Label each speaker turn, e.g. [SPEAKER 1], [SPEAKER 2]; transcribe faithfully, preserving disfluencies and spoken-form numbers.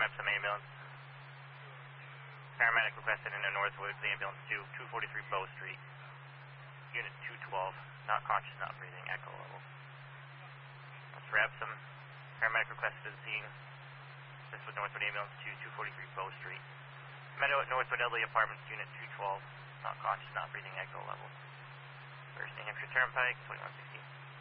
[SPEAKER 1] Epsom ambulance. Paramedic requested in the Northwoods, the ambulance to two forty-three Bow Street. Unit two twelve, not conscious, not breathing, echo level. That's for Epsom. Paramedic requested to the scene. This was Northwood ambulance to two forty-three Bow Street. Meadow at Northwood Elderly Apartments, Unit two twelve, not conscious, not breathing, echo level. First New Hampshire Turnpike, twenty-one sixty.